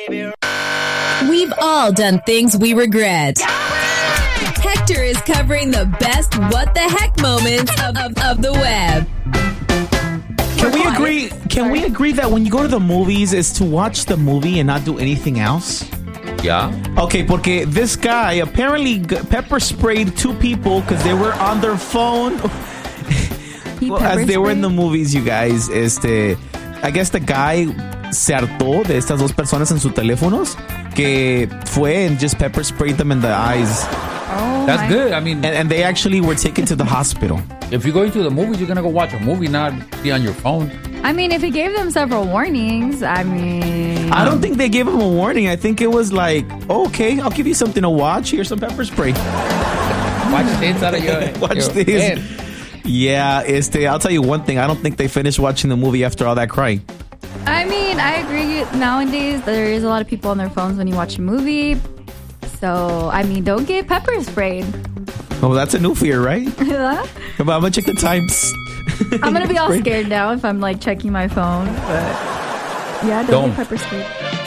We've all done things we regret. Hector is covering the best what the heck moments of the web. Can we agree that when you go to the movies is to watch the movie and not do anything else? Yeah. Okay, porque this guy apparently pepper sprayed two people because they were on their phone. Well, as they were in the movies, you guys, I guess the guy se hartó de estas dos personas en sus teléfonos que fue and just pepper sprayed them in the eyes. Oh, that's good. I mean, and they actually were taken to the hospital. If you're going to the movies, you're gonna go watch a movie, not be on your phone. I mean, if he gave them several warnings, I don't think they gave him a warning. I think it was like, oh, okay, I'll give you something to watch. Here's some pepper spray. Watch this out of your head. Yeah, I'll tell you one thing. I don't think they finished watching the movie after all that crying. I mean, I agree. Nowadays, there is a lot of people on their phones when you watch a movie. So, I mean, don't get pepper sprayed. Oh, that's a new fear, right? Yeah. I'm gonna check the times. I'm gonna be all scared now if I'm like checking my phone. But yeah, don't get pepper sprayed.